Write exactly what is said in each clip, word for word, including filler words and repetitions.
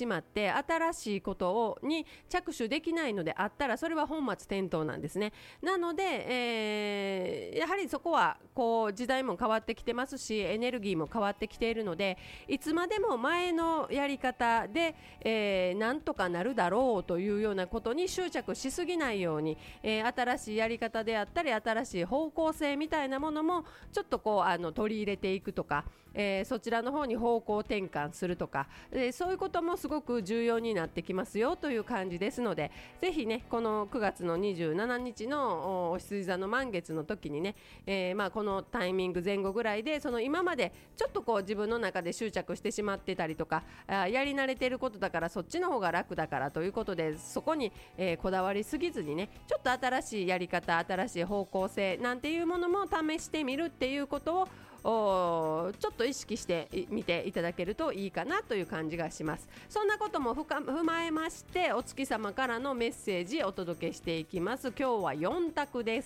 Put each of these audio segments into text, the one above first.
しまって新しいことをに着手できないのであったら、それは本末転倒なんですね。なので、えー、やはりそこはこう時代も変わってきてますし、エネルギーも変わってきているので、いつまでも前のやり方で、えー、なんとかなるだろうというようなことに執着しすぎないように、えー、新しいやり方であったり新しい方向性みたいなものもちょっとこうあの取り入れていくとか、えー、そちらの方に方向転換するとか、えー、そういうこともすごく重要になってきますよという感じですので、ぜひねこのくがつのにじゅうしちにちのお羊座の満月の時にね、えー、まあこのタイミング前後ぐらいで、その今までちょっとこう自分の中で執着してしまってたりとか、あやり慣れていることだからそっちの方が楽だからということで、そこに、えー、こだわりすぎずにね、ちょっと新しいやり方、新しい方向性なんていうものも試してみるっていうことをおちょっと意識してみていただけるといいかなという感じがします。そんなことも踏まえまして、お月様からのメッセージお届けしていきます。今日はよん択です。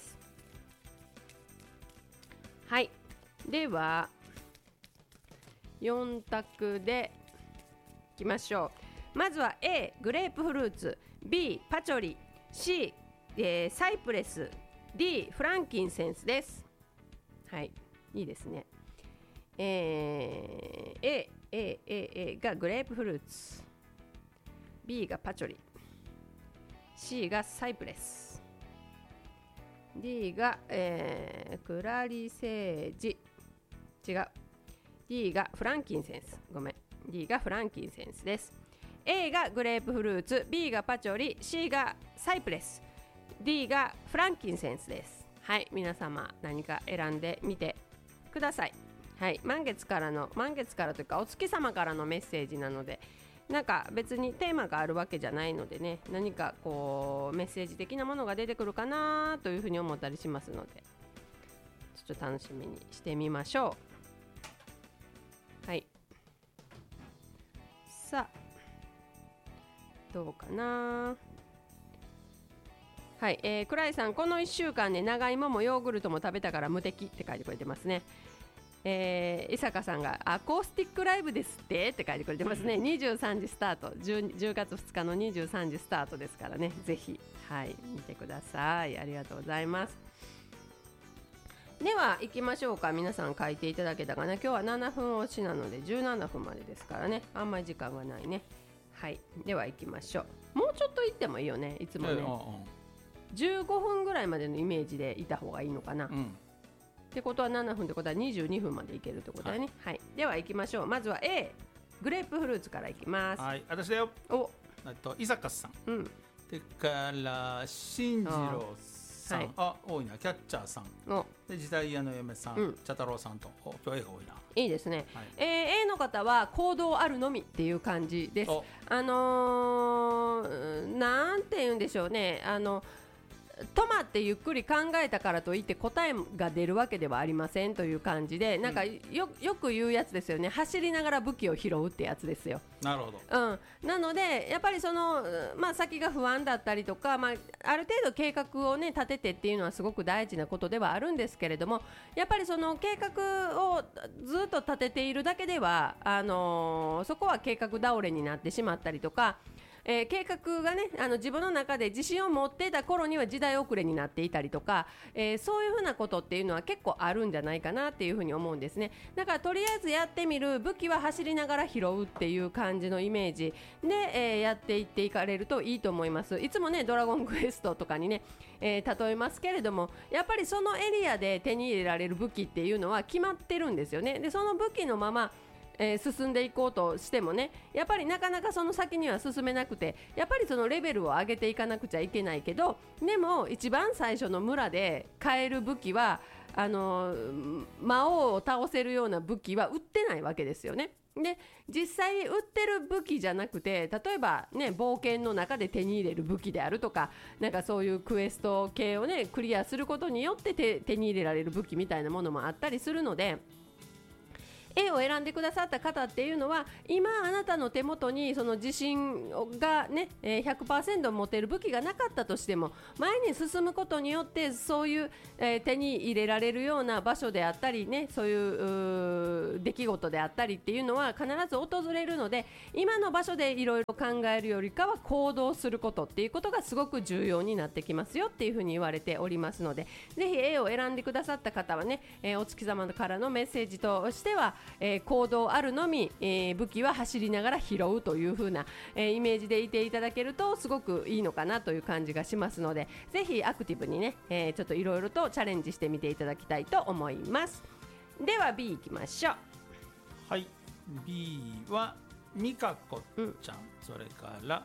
はい、ではよん択でいきましょう。まずは A グレープフルーツ、 B パチョリ、 C、えー、サイプレス、 D フランキンセンスです。はい、いいですね。えー、A, A, A, A がグレープフルーツ、 B がパチョリ、 C がサイプレス、 D が、えー、クラリセージ、違う、 D がフランキンセンス、ごめん D がフランキンセンスです。 A がグレープフルーツ、 B がパチョリ、 C がサイプレス、 D がフランキンセンスです。はい、皆様何か選んでみてください。はい、満月からの満月からというかお月様からのメッセージなので、なんか別にテーマがあるわけじゃないのでね、何かこうメッセージ的なものが出てくるかなというふうに思ったりしますので、ちょっと楽しみにしてみましょう。はい、さあどうかな。はい、えー、クライさん、このいっしゅうかんね、長芋もヨーグルトも食べたから無敵って書いてくれてますね。えー、伊坂さんがアコースティックライブですってって書いてくれてますね。にじゅうさんじスタート、 10, じゅうがつふつかのにじゅうさんじスタートですからね、ぜひ、はい、見てください。ありがとうございます。では行きましょうか。皆さん書いていただけたかな。今日はななふん押しなのでじゅうななふんまでですからね、あんまり時間がないね。はい、では行きましょう。もうちょっと行ってもいいよね、いつもね、えー、じゅうごふんぐらいまでのイメージでいた方がいいのかな、うん、ってことはななふんってことはにじゅうにふんまでいけるってことだよね。はい、はい、では行きましょう。まずは A グレープフルーツからいきます。 はい、私だよ。おと伊坂さん、うん、でから進次郎さん、はい、あ多いな、キャッチャーさんで時代屋の嫁さん、うん、茶太郎さんと、今日 A が多いな。 いいですね、はい、えー、A の方は行動あるのみっていう感じです。あのー、なんて言うんでしょうね、あの止まってゆっくり考えたからといって答えが出るわけではありませんという感じで、なんか よ, よく言うやつですよね、走りながら武器を拾うってやつですよ。 なるほど、 うん、なのでやっぱりその、まあ、先が不安だったりとか、まあ、ある程度計画を、ね、立ててっていうのはすごく大事なことではあるんですけれども、やっぱりその計画をずっと立てているだけではあのー、そこは計画倒れになってしまったりとか、えー、計画がね、あの自分の中で自信を持っていた頃には時代遅れになっていたりとか、えー、そういうふうなことっていうのは結構あるんじゃないかなっていうふうに思うんですね。だからとりあえずやってみる、武器は走りながら拾うっていう感じのイメージで、えー、やっていっていかれるといいと思います。いつもねドラゴンクエストとかにね、えー、例えますけれども、やっぱりそのエリアで手に入れられる武器っていうのは決まってるんですよね。でその武器のままえー、進んでいこうとしてもね、やっぱりなかなかその先には進めなくて、やっぱりそのレベルを上げていかなくちゃいけないけど、でも一番最初の村で買える武器はあのー、魔王を倒せるような武器は売ってないわけですよね。で実際売ってる武器じゃなくて、例えば、ね、冒険の中で手に入れる武器であるとか、なんかそういうクエスト系を、ね、クリアすることによって 手, 手に入れられる武器みたいなものもあったりするので、 A を選んでくださった方っていうのは今あなたの手元にその自信がね ひゃくパーセント 持てる武器がなかったとしても前に進むことによってそういう、えー、手に入れられるような場所であったりね、そういう、う出来事であったりっていうのは必ず訪れるので、今の場所でいろいろ考えるよりかは行動することっていうことがすごく重要になってきますよっていうふうに言われておりますので、ぜひ A を選んでくださった方はね、えー、お月様からのメッセージとしては、えー、行動あるのみ、えー、武器は走りながら拾うという風な、えー、イメージでいていただけるとすごくいいのかなという感じがしますので、ぜひアクティブにね、えー、ちょっといろいろとチャレンジしてみていただきたいと思います。では B いきましょう。 はい、 B はみかこちゃん、うん、それから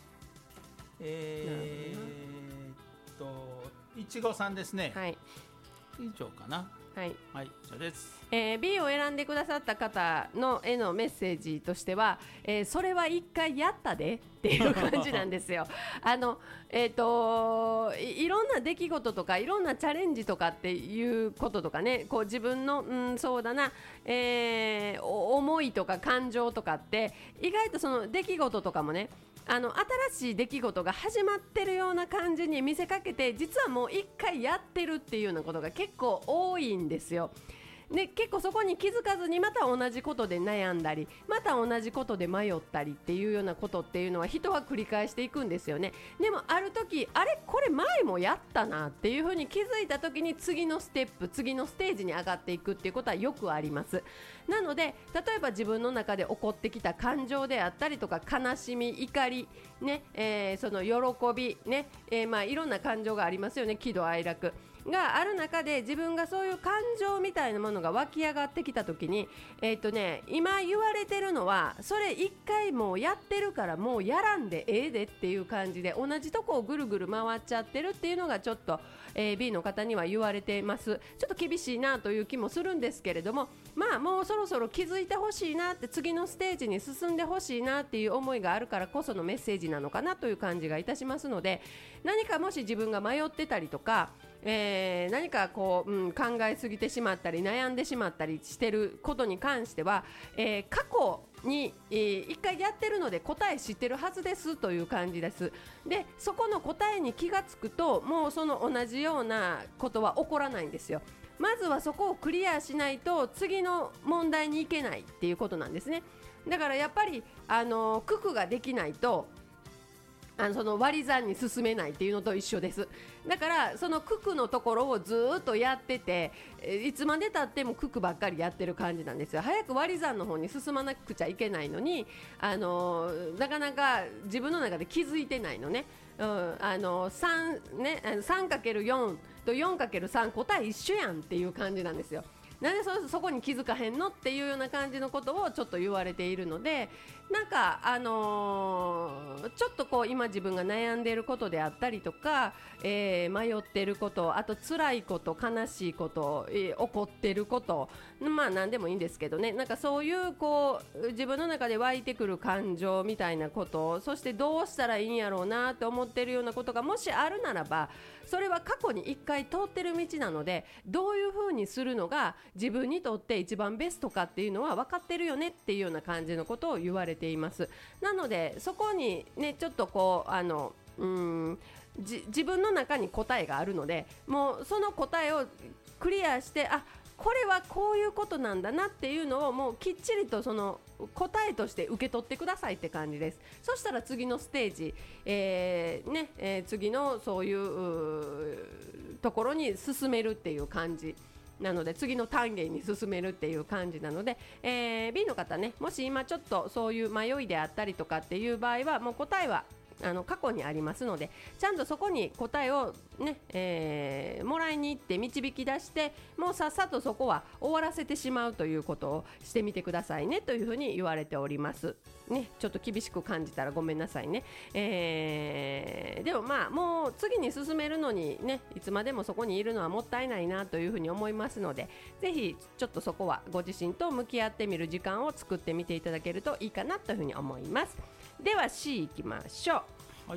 えー、っといちごさんですね。はい、以上かな。はい、はい、以上です。 えー、B を選んでくださった方のへのメッセージとしては、えー、それは一回やったでっていう感じなんですよ。あの、えーと、い, いろんな出来事とかいろんなチャレンジとかっていうこととかね、こう自分の、うん、そうだな、えー、思いとか感情とかって意外とその出来事とかもね、あの新しい出来事が始まってるような感じに見せかけて、実はもう一回やってるっていうようなことが結構多いんですよ。で結構そこに気づかずにまた同じことで悩んだり、また同じことで迷ったりっていうようなことっていうのは人は繰り返していくんですよね。でもある時、あれこれ前もやったなっていうふうに気づいた時に次のステップ、次のステージに上がっていくっていうことはよくあります。なので例えば自分の中で起こってきた感情であったりとか、悲しみ、怒り、ねえー、その喜び、ねえー、まあいろんな感情がありますよね。喜怒哀楽がある中で自分がそういう感情みたいなものが湧き上がってきた時に、えーとね、今言われてるのはそれ一回もうやってるからもうやらんでええでっていう感じで、同じとこをぐるぐる回っちゃってるっていうのがちょっと、えー、B の方には言われてます。ちょっと厳しいなという気もするんですけれども、まあもうそろそろ気づいてほしいなって、次のステージに進んでほしいなっていう思いがあるからこそのメッセージなのかなという感じがいたしますので、何かもし自分が迷ってたりとか、えー、何かこう、うん、考えすぎてしまったり悩んでしまったりしてることに関しては、えー、過去に、えー、一回やってるので答え知ってるはずですという感じです。でそこの答えに気がつくと、もうその同じようなことは起こらないんですよ。まずはそこをクリアしないと次の問題に行けないっていうことなんですね。だからやっぱりあの九九ができないとあのその割り算に進めないっていうのと一緒です。だからその九九のところをずっとやってて、いつまでたっても九九ばっかりやってる感じなんですよ。早く割り算の方に進まなくちゃいけないのに、あのなかなか自分の中で気づいてないのね。うん、あの 3, ね さんかけるよん と よんかけるさん 答え一緒やんっていう感じなんですよ。なんで そ, そこに気づかへんのっていうような感じのことをちょっと言われているので、なんかあのー、ちょっとこう今自分が悩んでいることであったりとか、えー、迷っていること、あと辛いこと、悲しいこと、えー、怒っていること、まあ何でもいいんですけどね、なんかそういうこう自分の中で湧いてくる感情みたいなこと、そしてどうしたらいいんやろうなって思っているようなことがもしあるならば、それは過去に一回通ってる道なので、どういう風にするのが自分にとって一番ベストかっていうのは分かってるよねっていうような感じのことを言われています。なのでそこにねちょっとこうあのうーんじ自分の中に答えがあるので、もうその答えをクリアして、あこれはこういうことなんだなっていうのをもうきっちりとその答えとして受け取ってくださいって感じです。そしたら次のステージ、えーねえー、次のそういう、うところに進めるっていう感じなので、次の単元に進めるっていう感じなので、えー、B の方ね、もし今ちょっとそういう迷いであったりとかっていう場合はもう答えはあの過去にありますので、ちゃんとそこに答えをね、えー、もらいに行って導き出して、もうさっさとそこは終わらせてしまうということをしてみてくださいねというふうに言われておりますね。ちょっと厳しく感じたらごめんなさいね、えー、でもまあもう次に進めるのにね、いつまでもそこにいるのはもったいないなというふうに思いますので、ぜひちょっとそこはご自身と向き合ってみる時間を作ってみていただけるといいかなというふうに思います。では C いきましょう。 はい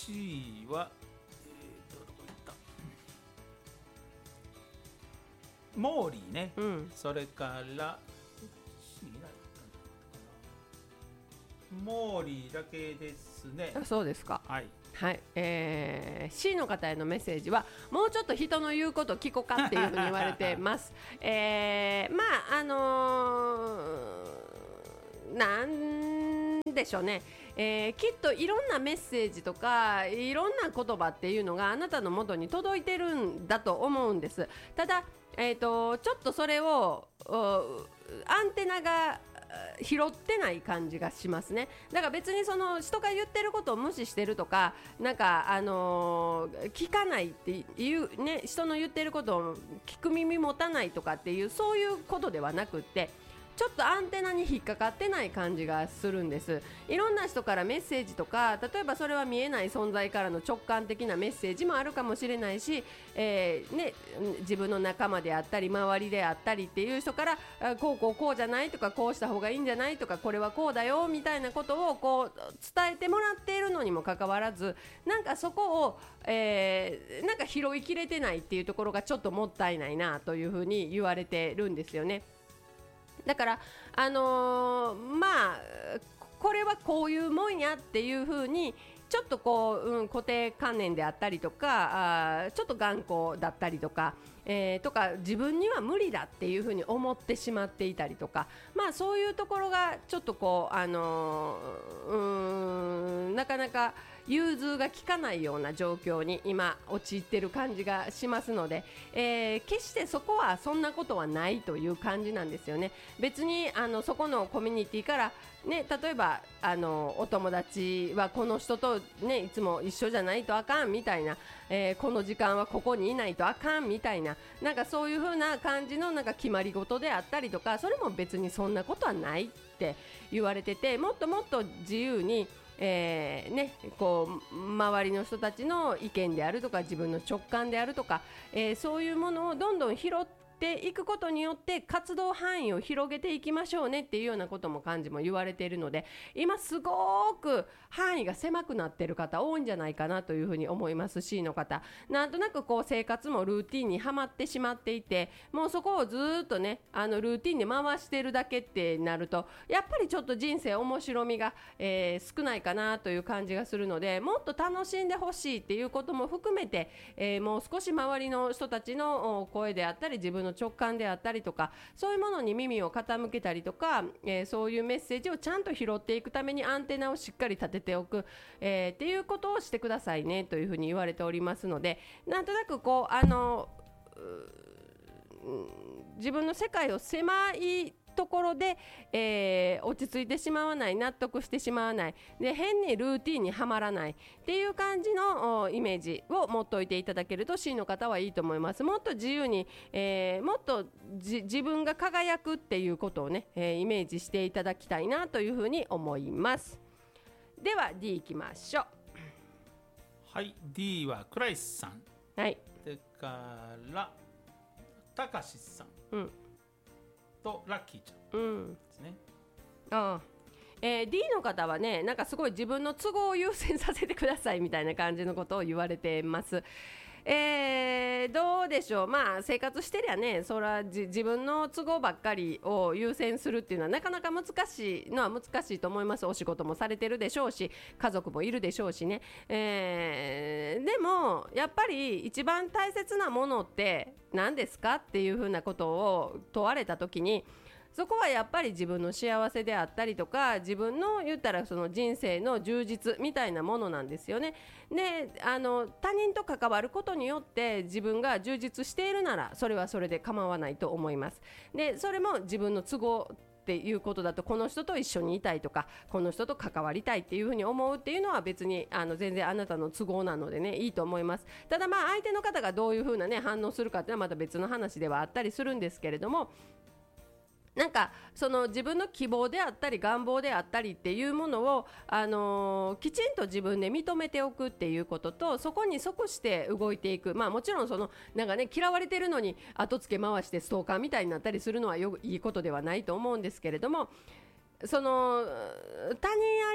、C は、えーと、どこ行ったモーリーね、 うん、 それからモーリーだけですね。 あ、そうですか。 はい、 はい、えー、C の方へのメッセージはもうちょっと人の言うこと聞こうかっていうふうに言われてます。えー、まああのー、なんでしょうね、えー、きっといろんなメッセージとかいろんな言葉っていうのがあなたの元に届いてるんだと思うんです。ただ、えーと、ちょっとそれをアンテナが拾ってない感じがしますね。だから別にその人が言ってることを無視してるとか、なんかあのー、聞かないっていうね、人の言ってることを聞く耳持たないとかっていうそういうことではなくって、ちょっとアンテナに引っかかってない感じがするんです。いろんな人からメッセージとか、例えばそれは見えない存在からの直感的なメッセージもあるかもしれないし、えーね、自分の仲間であったり周りであったりっていう人からこうこうこうじゃないとか、こうした方がいいんじゃないとか、これはこうだよみたいなことをこう伝えてもらっているのにもかかわらず、なんかそこを、えー、なんか拾いきれてないっていうところがちょっともったいないなというふうに言われてるんですよね。だから、あのー、まあこれはこういうもんやっていう風にちょっとこう、うん、固定観念であったりとか、あちょっと頑固だったりとか、えー、とか自分には無理だっていう風に思ってしまっていたりとか、まあそういうところがちょっとこう、あのー、うーんなかなか融通が利かないような状況に今陥ってる感じがしますので、えー、決してそこはそんなことはないという感じなんですよね。別にあのそこのコミュニティからね、例えばあのお友達はこの人と、ね、いつも一緒じゃないとあかんみたいな、えー、この時間はここにいないとあかんみたいな、なんかそういう風な感じのなんか決まり事であったりとか、それも別にそんなことはないって言われてて、もっともっと自由にえーね、こう周りの人たちの意見であるとか自分の直感であるとか、えー、そういうものをどんどん拾っていくことによって活動範囲を広げていきましょうねっていうようなことも漢字も言われているので、今すごく範囲が狭くなっている方多いんじゃないかなというふうに思います。 C の方、なんとなくこう生活もルーティンにはまってしまっていて、もうそこをずっとねあのルーティンで回してるだけってなると、やっぱりちょっと人生面白みが、えー、少ないかなという感じがするので、もっと楽しんでほしいっていうことも含めて、えー、もう少し周りの人たちの声であったり自分の直感であったりとか、そういうものに耳を傾けたりとか、えー、そういうメッセージをちゃんと拾っていくためにアンテナをしっかり立てておく、えー、っていうことをしてくださいねというふうに言われておりますので、なんとなくこうあの自分の世界を狭いところで、えー、落ち着いてしまわない、納得してしまわないで、変にルーティンにはまらないっていう感じのイメージを持っておいていただけると C の方はいいと思います。もっと自由に、えー、もっと自分が輝くっていうことをね、えー、イメージしていただきたいなというふうに思います。では D いきましょう。 はい、 D はクライスさん、 はい、 それからたかしさん、うん、とラッキーちゃんですね、 うん、ああ、えー、D の方はね、なんかすごい自分の都合を優先させてくださいみたいな感じのことを言われてます。えー、どうでしょう、まあ生活してりゃね、そらじ自分の都合ばっかりを優先するっていうのはなかなか難しいのは難しいと思います。お仕事もされてるでしょうし、家族もいるでしょうしね、えー、でもやっぱり一番大切なものって何ですかっていうふうなことを問われた時に、そこはやっぱり自分の幸せであったりとか、自分の言ったらその人生の充実みたいなものなんですよね。で、あの他人と関わることによって自分が充実しているならそれはそれで構わないと思います。で、それも自分の都合っていうことだと、この人と一緒にいたいとかこの人と関わりたいっていうふうに思うっていうのは別にあの全然あなたの都合なのでね、いいと思います。ただまあ相手の方がどういうふうなね反応するかっていうのはまた別の話ではあったりするんですけれども、なんかその自分の希望であったり願望であったりっていうものを、あのー、きちんと自分で認めておくっていうことと、そこに即して動いていく、まあもちろんそのなんかね嫌われてるのに後付け回してストーカーみたいになったりするのはよいいことではないと思うんですけれども、その他人あ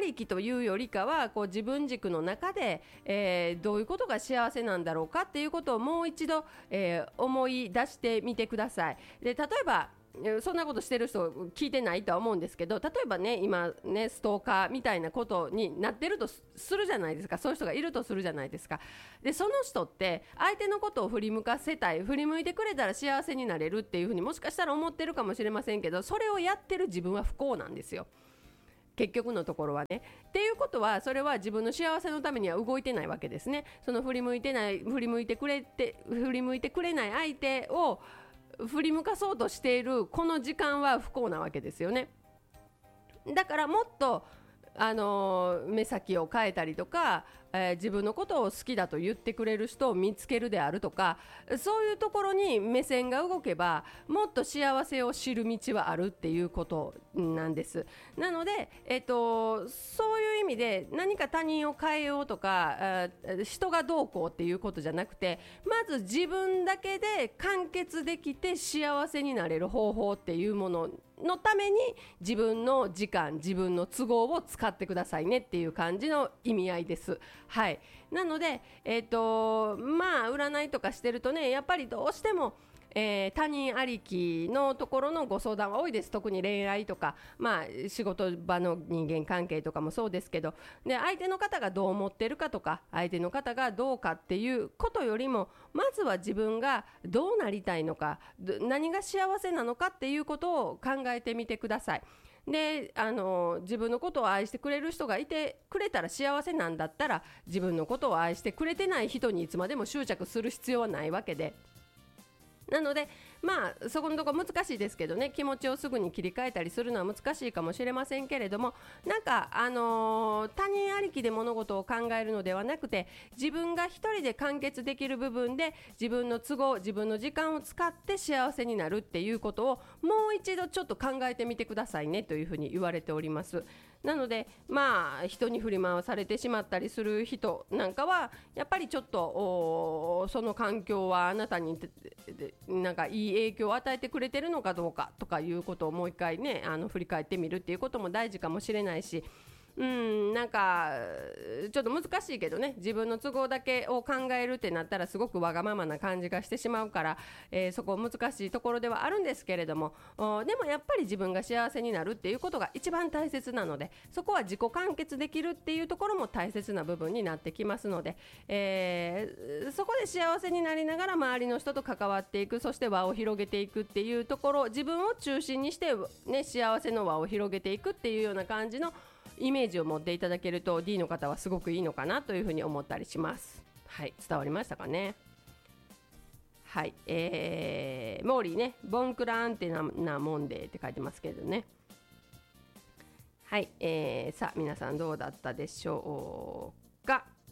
りきというよりかはこう自分軸の中で、えー、どういうことが幸せなんだろうかっていうことをもう一度、えー、思い出してみてください。で例えばそんなことしてる人聞いてないとは思うんですけど、例えばね今ねストーカーみたいなことになってるとするじゃないですか。そういう人がいるとするじゃないですか。でその人って相手のことを振り向かせたい、振り向いてくれたら幸せになれるっていうふうにもしかしたら思ってるかもしれませんけど、それをやってる自分は不幸なんですよ、結局のところはね。っていうことはそれは自分の幸せのためには動いてないわけですね。その振り向いてない振り向いてくれて振り向いてくれない相手を振り向かそうとしているこの時間は不幸なわけですよね。だからもっとあの目先を変えたりとか、えー、自分のことを好きだと言ってくれる人を見つけるであるとか、そういうところに目線が動けばもっと幸せを知る道はあるっていうことなんです。なので、えーと、そういう意味で何か他人を変えようとか人がどうこうっていうことじゃなくて、まず自分だけで完結できて幸せになれる方法っていうもののために自分の時間、自分の都合を使ってくださいねっていう感じの意味合いです。はい。なので、えっと、まあ占いとかしてるとね、やっぱりどうしてもえー、他人ありきのところのご相談は多いです。特に恋愛とか、まあ、仕事場の人間関係とかもそうですけど、で相手の方がどう思ってるかとか相手の方がどうかっていうことよりも、まずは自分がどうなりたいのか、何が幸せなのかっていうことを考えてみてください。であの自分のことを愛してくれる人がいてくれたら幸せなんだったら、自分のことを愛してくれてない人にいつまでも執着する必要はないわけで、なのでまあそこのところ難しいですけどね、気持ちをすぐに切り替えたりするのは難しいかもしれませんけれども、なんかあのー、他人ありきで物事を考えるのではなくて、自分が一人で完結できる部分で自分の都合、自分の時間を使って幸せになるっていうことをもう一度ちょっと考えてみてくださいねというふうに言われております。なのでまあ人に振り回されてしまったりする人なんかはやっぱりちょっとその環境はあなたになんかいい影響を与えてくれてるのかどうかとかいうことをもう一回ねあの振り返ってみるっていうことも大事かもしれないし、うんなんかちょっと難しいけどね、自分の都合だけを考えるってなったらすごくわがままな感じがしてしまうから、えー、そこ難しいところではあるんですけれども、でもやっぱり自分が幸せになるっていうことが一番大切なので、そこは自己完結できるっていうところも大切な部分になってきますので、えー、そこで幸せになりながら周りの人と関わっていく、そして輪を広げていくっていうところ、自分を中心にして、ね、幸せの輪を広げていくっていうような感じのイメージを持っていただけると D の方はすごくいいのかなというふうに思ったりします。はい、伝わりましたかね。はい、えー、モーリーね、ボンクラアンテナなもんでって書いてますけどね。はい、えー、さあ皆さんどうだったでしょうか。う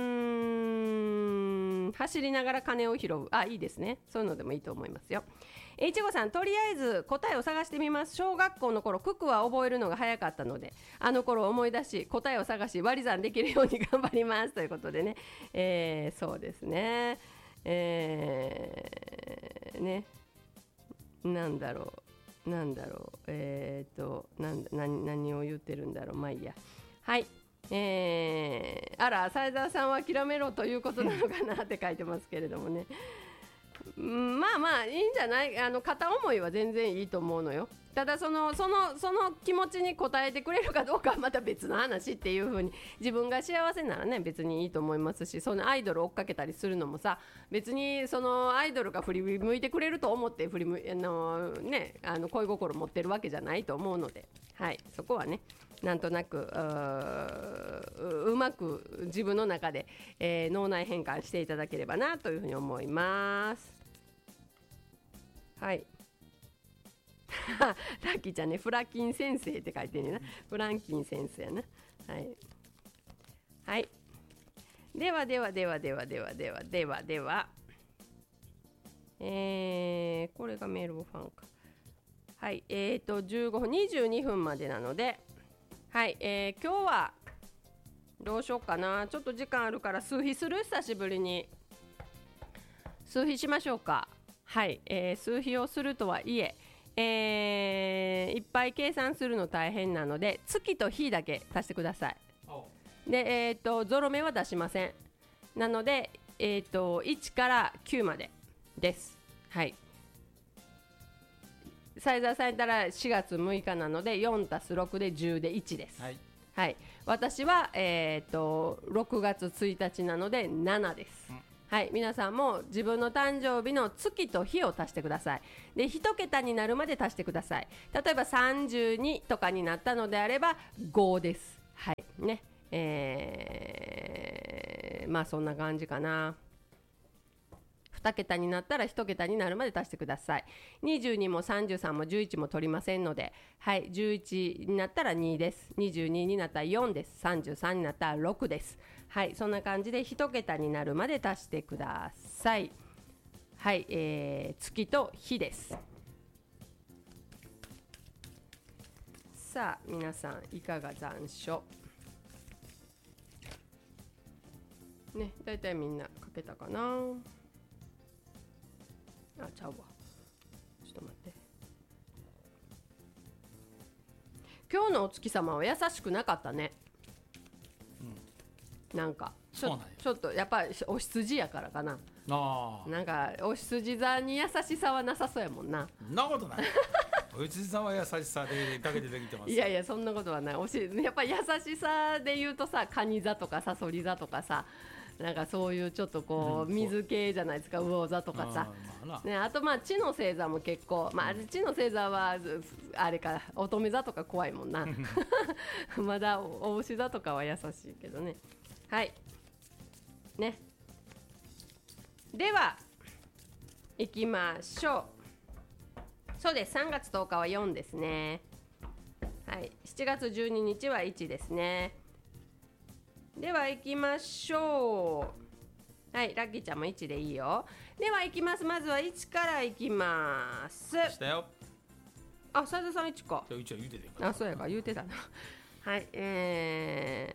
ーん、走りながら金を拾う、あ、いいですね。そういうのでもいいと思いますよ。いちごさん、とりあえず答えを探してみます。小学校の頃九九は覚えるのが早かったので、あの頃を思い出し答えを探し割り算できるように頑張りますということでね、えー、そうですね、えー、ねなんだろうなんだろうえーとなんだ何何を言ってるんだろう、まあいいや。はい、えー、あら斉沢さんは諦めろということなのかなって書いてますけれどもねまあまあいいんじゃない、あの片思いは全然いいと思うのよ。ただそのそのその気持ちに応えてくれるかどうかはまた別の話っていう風に、自分が幸せならね別にいいと思いますし、そのアイドル追っかけたりするのもさ、別にそのアイドルが振り向いてくれると思って振り向あのねあの恋心持ってるわけじゃないと思うので、はい、そこはねなんとなく う, うまく自分の中で、えー、脳内変換していただければなというふうに思います。はい。ラッキーちゃんね、フラキン先生って書いてるね。フランキン先生やな。はい。はい。ではではではではではではではでは。えー、これがメールファンか。はい。えーと、じゅうごふん、にじゅうにふんまでなので、はい。えー、今日は、どうしようかな。ちょっと時間あるから数比する？久しぶりに。数比しましょうか。はい、えー、数比をするとはいええー、いっぱい計算するの大変なので月と日だけ足してください。で、えー、とゾロ目は出しません。なので、えー、といちからきゅうまでです。はい。サイザーさんやったらしがつむいかなので よんたすろく でじゅうでいちです。はい、はい、私は、えー、とろくがつついたちなのでななです。うん、はい、皆さんも自分の誕生日の月と日を足してください。でいち桁になるまで足してください。例えばさんじゅうにとかになったのであればごです。はいね、えー、まあそんな感じかな。に桁になったらいち桁になるまで足してください。にじゅうにもさんじゅうさんもじゅういちも取りませんので、はい、じゅういちになったらにです。にじゅうにになったらよんです。さんじゅうさんになったらろくです。はい、そんな感じでいち桁になるまで足してください。はい、えー、月と日です。さあ皆さんいかが残暑ね、だいたいみんな書けたかな。あ、ちゃうわ。ちょっと待って。今日のお月様は優しくなかったね。うん、なんかちょ、ちょっとやっぱりお羊やからかな。あ、なんかお羊座に優しさはなさそうやもんな。 そんなことない。お羊座は優しさでだけでできてます。 いやいやそんなことはない。おしやっぱり優しさで言うとさ、蟹座とかさそり座とかさ。なんかそういうちょっとこう水系じゃないですか、魚座とかさ、ね、あとまあ地の星座も結構、まあ、地の星座はあれか乙女座とか怖いもんなまだお牛座とかは優しいけどね。はいね、では行きましょう。そうです、さんがつとおかはよんですね。はい、しちがつじゅうににちはいちですね。では行きましょう。はい、ラッキーちゃんもいちでいいよ。では行きます。まずはいちから行きます。 したよ。 あ、サイズさんいちか。 いちは言うてた。あ、そうやか、言うてたな。はい、え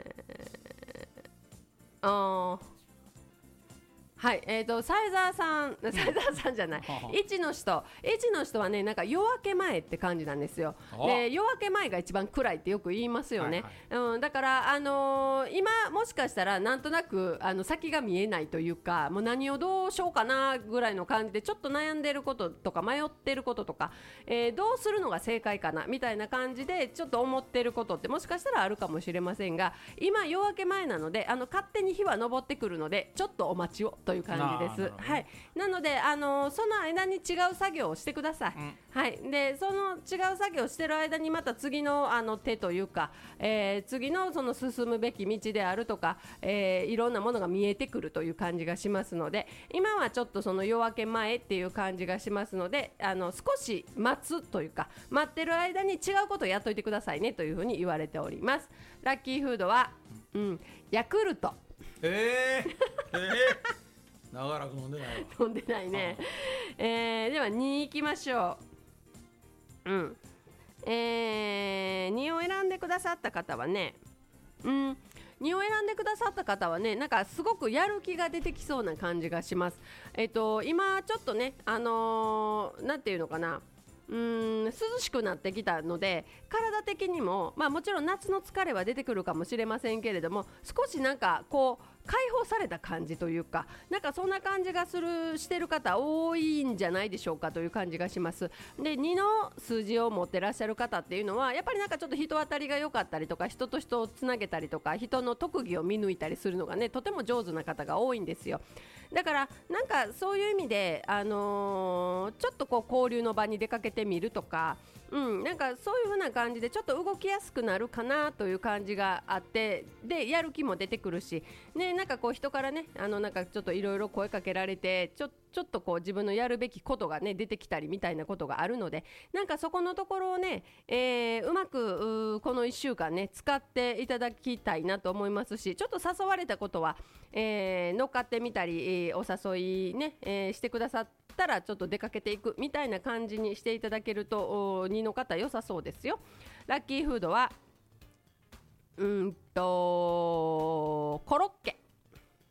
ー、あーはい、えーと、サイザーさん、サイザーさんじゃない、いちの人、いちの人はね、なんか夜明け前って感じなんですよ。で、夜明け前が一番暗いってよく言いますよね。はいはい、うん、だから、あのー、今、もしかしたら、なんとなくあの先が見えないというか、もう何をどうしようかなぐらいの感じで、ちょっと悩んでることとか、迷ってることとか、えー、どうするのが正解かなみたいな感じで、ちょっと思ってることって、もしかしたらあるかもしれませんが、今、夜明け前なので、あの勝手に日は昇ってくるので、ちょっとお待ちをと。という感じです。はい。なので、あのー、その間に違う作業をしてください。うん、はい。で、その違う作業をしてる間にまた次のあの手というか、えー、次のその進むべき道であるとか、えー、いろんなものが見えてくるという感じがしますので、今はちょっとその夜明け前っていう感じがしますので、あの少し待つというか、待ってる間に違うことをやっといてくださいねというふうに言われております。ラッキーフードは、うん、ヤクルト。 えー、えー長らく飲んでないわ。 飲んでないね。えー、ではにいきましょう。うん。えー、にを選んでくださった方はね、うん、にを選んでくださった方はね、なんかすごくやる気が出てきそうな感じがします。えっと、今ちょっとね、あのー、なんていうのかな。うーん涼しくなってきたので体的にも、まあ、もちろん夏の疲れは出てくるかもしれませんけれども、少しなんかこう解放された感じというか、なんかそんな感じがするしてる方多いんじゃないでしょうかという感じがします。でにの数字を持ってらっしゃる方っていうのはやっぱりなんかちょっと人当たりが良かったりとか、人と人をつなげたりとか、人の特技を見抜いたりするのがねとても上手な方が多いんですよ。だからなんかそういう意味で、あのー、ちょっとこう交流の場に出かけてみるとか、うん、なんかそういう風な感じでちょっと動きやすくなるかなという感じがあって、でやる気も出てくるし、ね、なんかこう人からね、あのなんかちょっといろいろ声かけられて、ちょちょっとこう自分のやるべきことがね出てきたりみたいなことがあるので、なんかそこのところをね、えー、うまくうこのいっしゅうかんね使っていただきたいなと思いますし、ちょっと誘われたことは、えー、乗っかってみたり、えー、お誘いね、えー、してくださったらちょっと出かけていくみたいな感じにしていただけるとにの方良さそうですよ。ラッキーフードはうんとコロッケ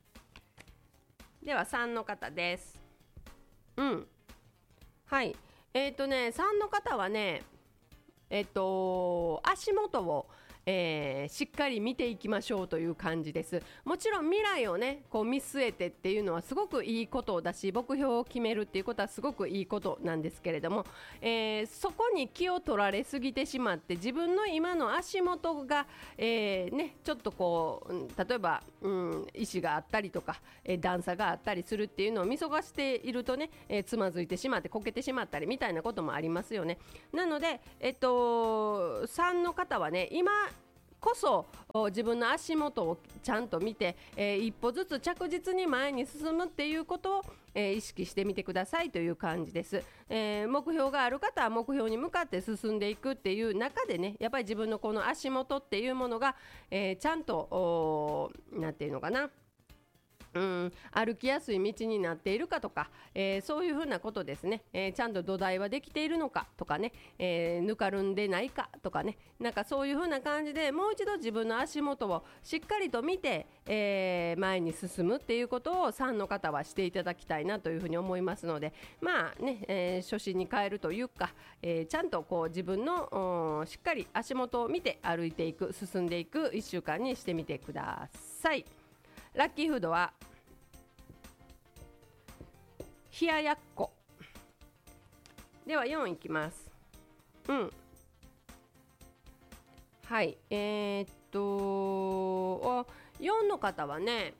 ではさんの方です。うんはい、 えっとねさんの方はねえっと足元をえー、しっかり見ていきましょうという感じです。もちろん未来をねこう見据えてっていうのはすごくいいことだし、目標を決めるっていうことはすごくいいことなんですけれども、えー、そこに気を取られすぎてしまって自分の今の足元が、えーね、ちょっとこう例えば、うん、石があったりとか、えー、段差があったりするっていうのを見逃しているとね、えー、つまずいてしまってこけてしまったりみたいなこともありますよね。なので、えっと、さんの方はね今こそ自分の足元をちゃんと見て、えー、一歩ずつ着実に前に進むっていうことを、えー、意識してみてくださいという感じです。えー、目標がある方は目標に向かって進んでいくっていう中でねやっぱり自分のこの足元っていうものが、えー、ちゃんとなんていうのかなうん、歩きやすい道になっているかとか、えー、そういうふうなことですね、えー、ちゃんと土台はできているのかとかね、えー、ぬかるんでないかとかね、なんかそういうふうな感じでもう一度自分の足元をしっかりと見て、えー、前に進むっていうことをさんの方はしていただきたいなというふうに思いますので、まあね、えー、初心に変えるというか、えー、ちゃんとこう自分のしっかり足元を見て歩いていく進んでいくいっしゅうかんにしてみてください。ラッキーフードは冷ややっこではよんいきます。うんはいえー、っとよんの方はね、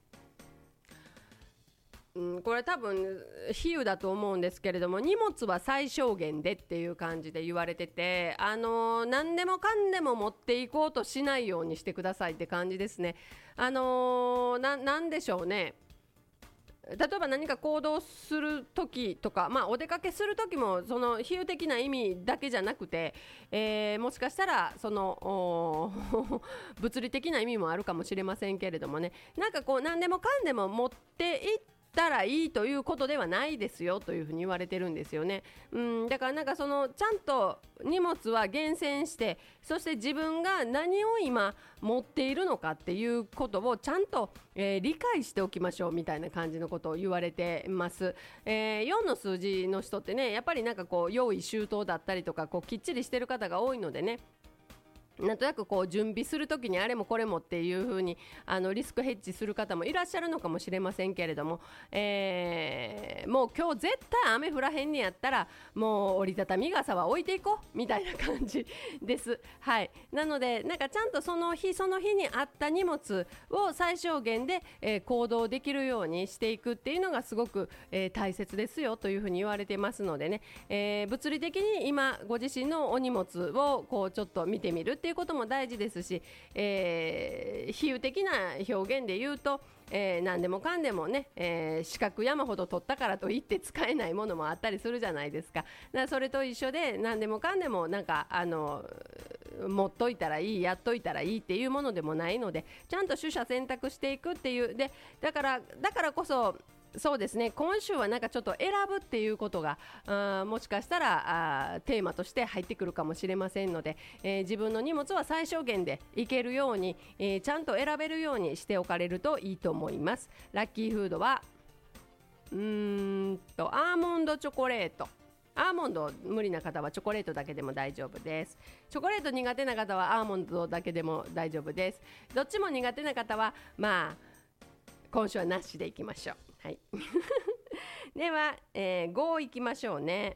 うん、これ多分比喩だと思うんですけれども、荷物は最小限でっていう感じで言われてて、あのー、何でもかんでも持っていこうとしないようにしてくださいって感じですね。あのー、な, なんでしょうね例えば何か行動するときとか、まあ、お出かけするときもその比喩的な意味だけじゃなくて、えー、もしかしたらその物理的な意味もあるかもしれませんけれどもね、なんかこう何でもかんでも持っていってたらいいということではないですよというふうに言われてるんですよね。うんだからなんかそのちゃんと荷物は厳選して、そして自分が何を今持っているのかっていうことをちゃんと、えー、理解しておきましょうみたいな感じのことを言われてます。えー、よんの数字の人ってねやっぱりなんかこう用意周到だったりとかこうきっちりしてる方が多いのでね、なんとなくこう準備するときにあれもこれもっていう風にあのリスクヘッジする方もいらっしゃるのかもしれませんけれども、えー、もう今日絶対雨降らへんにやったらもう折りたたみ傘は置いていこうみたいな感じです。はい、なのでなんかちゃんとその日その日にあった荷物を最小限で、えー、行動できるようにしていくっていうのがすごく、えー、大切ですよという風に言われてますのでね、えー、物理的に今ご自身のお荷物をこうちょっと見てみるっていういうことも大事ですし、えー、比喩的な表現で言うと、えー、何でもかんでもね、えー、四角山ほど取ったからといって使えないものもあったりするじゃないですか。だからそれと一緒で何でもかんでもなんかあの持っといたらいいやっといたらいいっていうものでもないので、ちゃんと取捨選択していくっていうでだからだからこそそうですね、今週はなんかちょっと選ぶっていうことがあもしかしたらあテーマとして入ってくるかもしれませんので、えー、自分の荷物は最小限でいけるように、えー、ちゃんと選べるようにしておかれるといいと思います。ラッキーフードはうーんとアーモンドチョコレート。アーモンド無理な方はチョコレートだけでも大丈夫です。チョコレート苦手な方はアーモンドだけでも大丈夫です。どっちも苦手な方はまあ今週はなしでいきましょう。はい、では、えー、ごいきましょうね。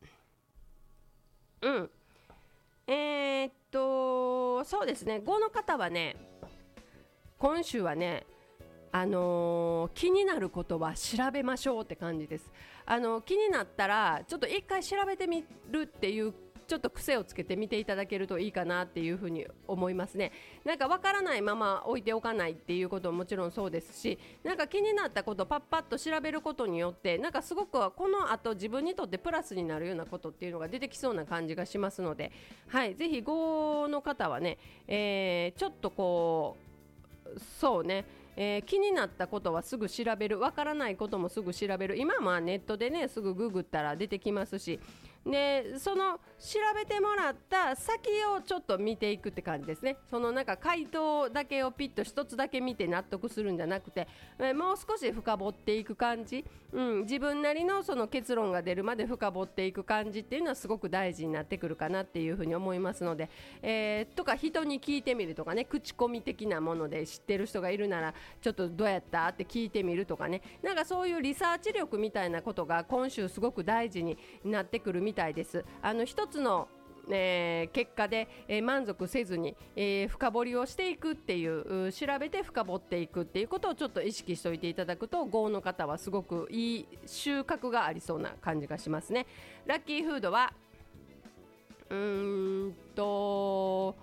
うんえー、っとそうですね、ごの方はね今週はねあのー、気になることは調べましょうって感じです。あのー、気になったらちょっと一回調べてみるっていうちょっと癖をつけてみていただけるといいかなっていうふうに思いますね。なんかわからないまま置いておかないっていうことももちろんそうですし、なんか気になったことをパッパッと調べることによってなんかすごくこの後自分にとってプラスになるようなことっていうのが出てきそうな感じがしますので、はい、ぜひごの方はね、えー、ちょっとこうそうねえー、気になったことはすぐ調べる、わからないこともすぐ調べる。今はまあネットでねすぐググったら出てきますし、 でその調べてもらった先をちょっと見ていくって感じですね。そのなんか回答だけをピッと一つだけ見て納得するんじゃなくて、えもう少し深掘っていく感じ、うん、自分なりのその結論が出るまで深掘っていく感じっていうのはすごく大事になってくるかなっていうふうに思いますので、えー、とか人に聞いてみるとかね、口コミ的なもので知ってる人がいるならちょっとどうやったって聞いてみるとかね、なんかそういうリサーチ力みたいなことが今週すごく大事になってくるみたいです。あの一つのえー、結果で、えー、満足せずに、えー、深掘りをしていくっていう調べて深掘っていくっていうことをちょっと意識しておいていただくと、ゴーの方はすごくいい収穫がありそうな感じがしますね。ラッキーフードはうーんと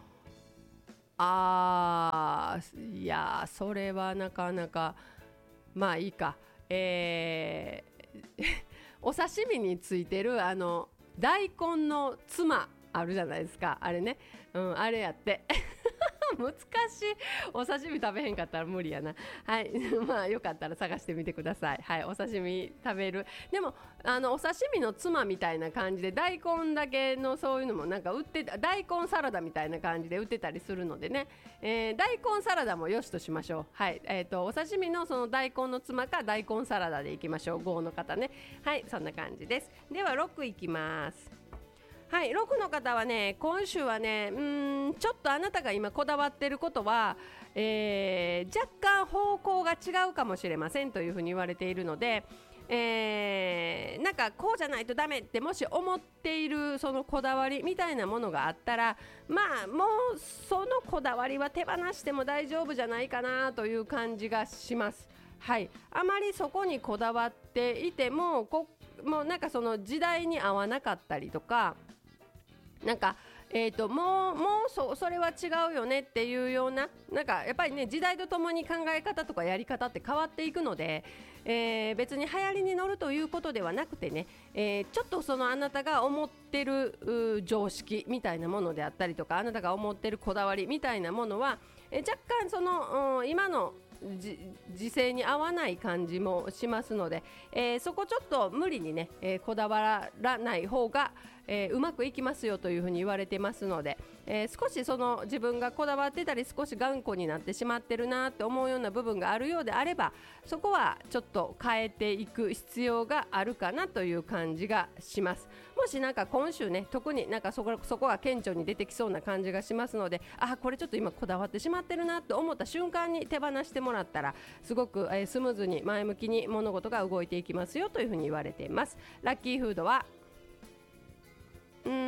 あーいやそれはなかなかまあいいか、えー、お刺身についてるあの大根のつまあるじゃないですか、あれね、うん、あれやって難しい。お刺身食べへんかったら無理やな。はいまあよかったら探してみてください。はい、お刺身食べる。でもあのお刺身のつまみたいな感じで大根だけのそういうのもなんか売ってた、大根サラダみたいな感じで売ってたりするのでね、えー、大根サラダもよしとしましょう。はい、えーとお刺身のその大根のつまか大根サラダでいきましょう。ごの方ね。はい、そんな感じです。ではろくいきます。はい、ろくの方はね、今週はね、うーんちょっとあなたが今こだわっていることは、えー、若干方向が違うかもしれませんというふうに言われているので、えー、なんかこうじゃないとダメってもし思っているそのこだわりみたいなものがあったら、まあもうそのこだわりは手放しても大丈夫じゃないかなという感じがします。はい、あまりそこにこだわっていても、こもうなんかその時代に合わなかったりとか、なんかえーと、もう、もう そ, それは違うよねっていうような、なんかやっぱりね、時代とともに考え方とかやり方って変わっていくので、えー、別に流行りに乗るということではなくてね、えー、ちょっとそのあなたが思ってる常識みたいなものであったりとか、あなたが思ってるこだわりみたいなものは、えー、若干その、うん、今の時勢に合わない感じもしますので、えー、そこちょっと無理にね、えー、こだわらない方が、えー、うまくいきますよというふうに言われてますので、えー、少しその自分がこだわってたり少し頑固になってしまってるなって思うような部分があるようであれば、そこはちょっと変えていく必要があるかなという感じがします。もしなんか今週ね、特になんかそこ、そこが顕著に出てきそうな感じがしますので、あ、これちょっと今こだわってしまってるなと思った瞬間に手放してもらったら、すごく、えー、スムーズに前向きに物事が動いていきますよというふうに言われています。ラッキーフードはうー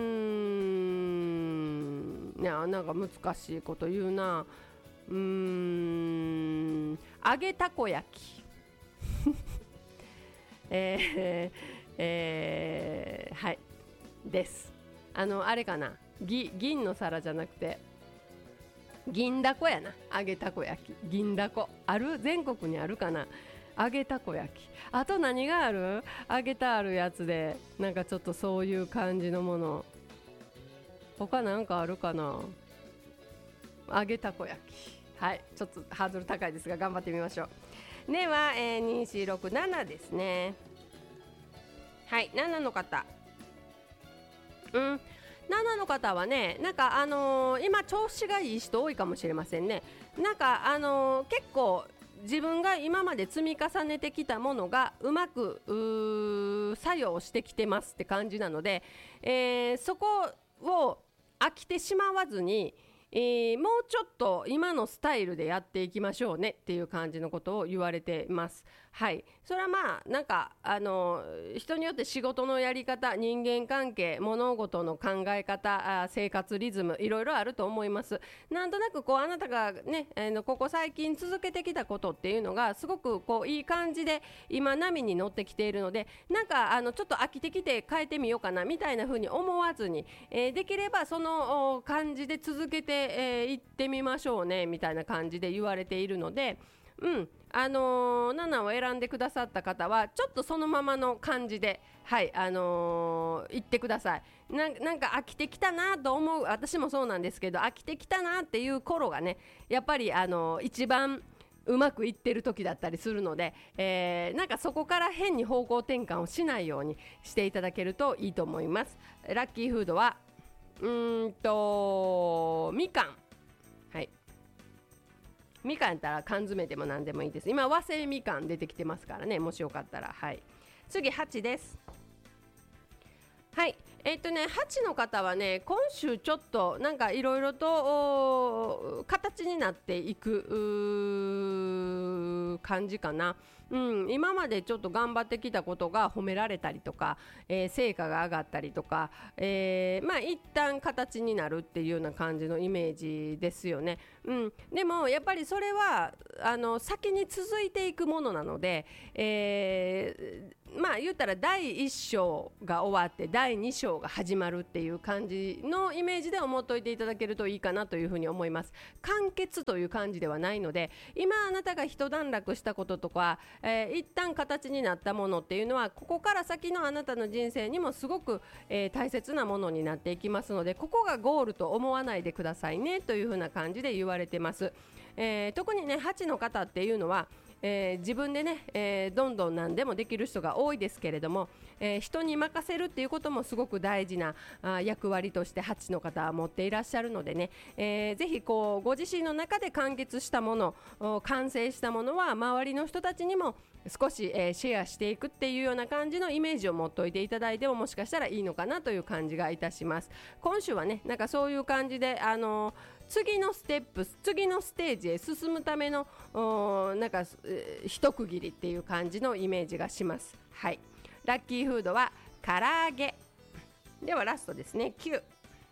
んいや、なんか難しいこと言うな。うーん揚げたこ焼きえー、えー、はいです。あのあれかな、ぎ銀の皿じゃなくて銀だこやな。揚げたこ焼き、銀だこある？全国にあるかな、揚げたこ焼き。あと何がある？揚げたあるやつで、なんかちょっとそういう感じのもの、他なんかあるかな。揚げたこ焼き、はい、ちょっとハードル高いですが頑張ってみましょう。では、えー、に、よん、ろく、ななですね。はい、ななの方、うんななの方はね、なんかあのー、今調子がいい人多いかもしれませんね。なんかあのー、結構自分が今まで積み重ねてきたものがうまくう作用してきてますって感じなので、えー、そこを飽きてしまわずに、えー、もうちょっと今のスタイルでやっていきましょうねっていう感じのことを言われています。はい、それはまあなんかあの人によって仕事のやり方、人間関係、物事の考え方、あ生活リズム、いろいろあると思います。なんとなくこうあなたがね、あのここ最近続けてきたことっていうのがすごくこういい感じで今波に乗ってきているので、なんかあのちょっと飽きてきて変えてみようかなみたいな風に思わずに、えー、できればその感じで続けてい、えー、ってみましょうねみたいな感じで言われているので、うんあのー、ななを選んでくださった方はちょっとそのままの感じで、はいあのー、言ってください。な, なんか飽きてきたなと思う、私もそうなんですけど、飽きてきたなっていう頃がね、やっぱり、あのー、一番うまくいってる時だったりするので、えー、なんかそこから変に方向転換をしないようにしていただけるといいと思います。ラッキーフードはうーんとみかん、はい、みかんやったら缶詰でも何でもいいです。今和製みかん出てきてますからね、もしよかったら。はい、次はちです。はい、えーっとねはちの方はね、今週ちょっとなんかいろいろと形になっていく感じかな。うん、今までちょっと頑張ってきたことが褒められたりとか、えー、成果が上がったりとか、えー、まあ一旦形になるっていうような感じのイメージですよね。うん、でもやっぱりそれはあの先に続いていくものなので、えー、まあ言ったらだいいっ章が終わってだいに章が始まるっていう感じのイメージで思っておいていただけるといいかなというふうに思います。完結という感じではないので、今あなたが一段落したこととか、えー、一旦形になったものっていうのはここから先のあなたの人生にもすごく、えー、大切なものになっていきますので、ここがゴールと思わないでくださいねというふうな感じで言われてます。えー、特にねはちの方っていうのは、えー、自分でね、えー、どんどん何でもできる人が多いですけれども、えー、人に任せるっていうこともすごく大事なあ役割としてはちの方は持っていらっしゃるのでね、えー、ぜひこうご自身の中で完結したもの、完成したものは周りの人たちにも少し、えー、シェアしていくっていうような感じのイメージを持っておいていただいてももしかしたらいいのかなという感じがいたします。今週はねなんかそういう感じで、あのー次のステップ、次のステージへ進むためのなんか、えー、一区切りっていう感じのイメージがします。はい、ラッキーフードは唐揚げではラストですね。きゅう、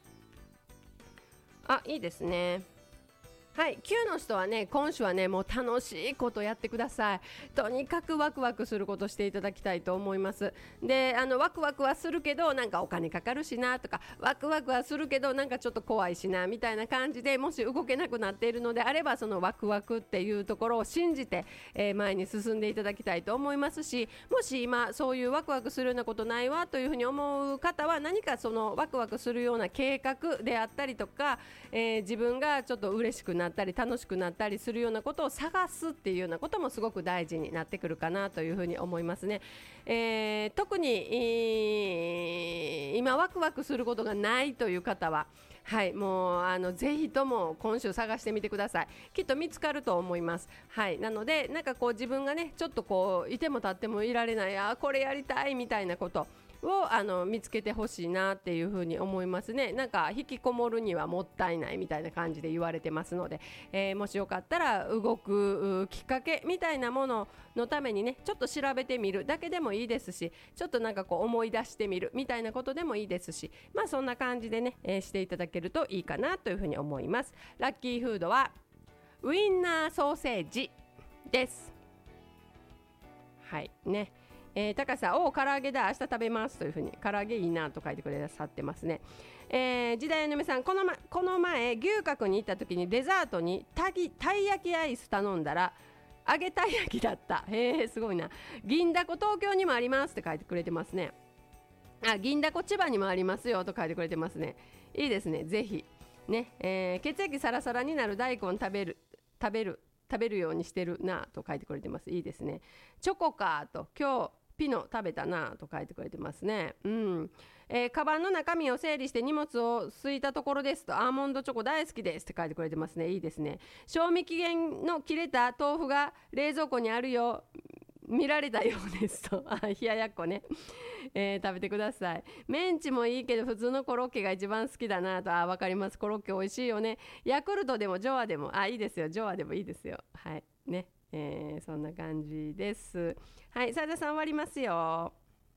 あ、いいですね。はい、きゅうの人はね今週はねもう楽しいことやってください。とにかくワクワクすることしていただきたいと思います。で、あのワクワクはするけどなんかお金かかるしなとか、ワクワクはするけどなんかちょっと怖いしなみたいな感じで、もし動けなくなっているのであれば、そのワクワクっていうところを信じて、えー、前に進んでいただきたいと思いますし、もし今そういうワクワクするようなことないわというふうに思う方は、何かそのワクワクするような計画であったりとか、えー、自分がちょっと嬉しくなったり楽しくなったりするようなことを探すっていうようなこともすごく大事になってくるかなというふうに思いますね。えー、特に、えー、今ワクワクすることがないという方は、はい、もうあのぜひとも今週探してみてください。きっと見つかると思います。はい、なのでなんかこう自分がねちょっとこういても立ってもいられない、あこれやりたいみたいなことをあの見つけてほしいなっていうふうに思いますね。なんか引きこもるにはもったいないみたいな感じで言われてますので、えー、もしよかったら動くきっかけみたいなもののためにねちょっと調べてみるだけでもいいですし、ちょっとなんかこう思い出してみるみたいなことでもいいですし、まあそんな感じでね、えー、していただけるといいかなというふうに思います。ラッキーフードはウインナーソーセージです。はいね、えー、高さん、お唐揚げだ、明日食べますというふうに、唐揚げいいなと書いてくださってますね。えー、時代の嫁さん、この、ま、この前牛角に行った時にデザートにたぎたい焼きアイス頼んだら揚げたい焼きだった。へえ、すごいな。銀だこ東京にもありますって書いてくれてますね。あ、銀だこ千葉にもありますよと書いてくれてますね。いいですね、ぜひね、えー、血液サラサラになる大根食べる食べる食べるようにしてるなと書いてくれてます。いいですね。チョコかと、今日ピノ食べたなと書いてくれてますね。うん、えー、カバンの中身を整理して荷物をすいたところですと、アーモンドチョコ大好きですって書いてくれてますね。いいですね。賞味期限の切れた豆腐が冷蔵庫にあるよ見られたようですと、あ、冷ややっこね、えー、食べてください。メンチもいいけど普通のコロッケが一番好きだなと。あ、わかります。コロッケ美味しいよね。ヤクルトでもジョアでも、あ、いいですよ。ジョアでもいいですよ。はいね、えー、そんな感じです。はい、斉田さん終わりますよ。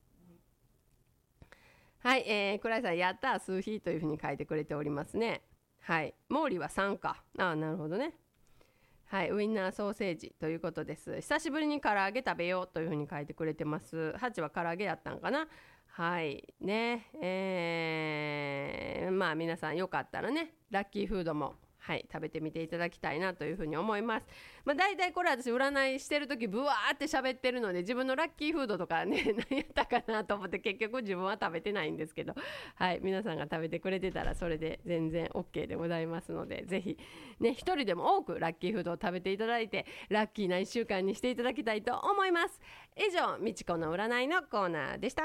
はい、えー、倉井さん、やったー数日というふうに書いてくれておりますね。はい、毛利はさんか。あ、なるほどね。はい、ウインナーソーセージということです。久しぶりに唐揚げ食べようというふうに書いてくれてます。はちは唐揚げやったんかな。はいね、えー、まあ皆さんよかったらね、ラッキーフードもはい、食べてみていただきたいなというふうに思います。まあ、大体これ私占いしてる時ブワーって喋ってるので自分のラッキーフードとかね何やったかなと思って結局自分は食べてないんですけど、はい、皆さんが食べてくれてたらそれで全然 OK でございますので、ぜひね一人でも多くラッキーフードを食べていただいてラッキーないっしゅうかんにしていただきたいと思います。以上、みちこの占いのコーナーでした。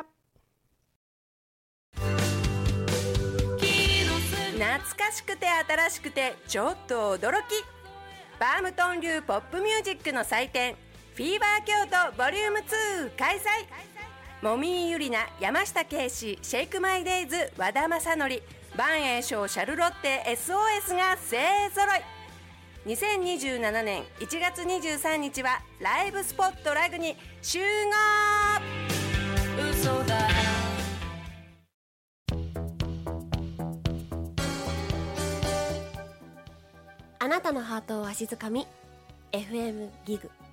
懐かしくて新しくてちょっと驚き、バームトン流ポップミュージックの祭典フィーバー京都ボリュームツー開催。もみーゆりな、山下圭史、シェイクマイデイズ、和田正則、万栄翔、シャルロッテ エスオーエス が勢ぞろい。にせんにじゅうななねんいちがつにじゅうさんにちはライブスポットラグに集合。嘘だ。 あなたのハートをわしづかみ エフエム ギグ。